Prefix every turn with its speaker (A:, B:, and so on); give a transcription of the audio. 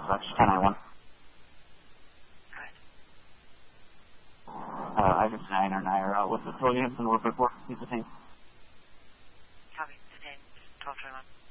A: Dispatch 1091. Either 9 or 9 or what's the total units and work report? He's the same.
B: Copy. Today, 1221.